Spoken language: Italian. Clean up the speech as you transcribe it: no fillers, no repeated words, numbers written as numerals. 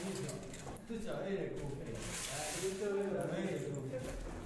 ဖြစ်ဆိုသူကြောင့်အဲ့ဒီကိုပဲအဲဒီလိုမျိုးလည်းမဲကို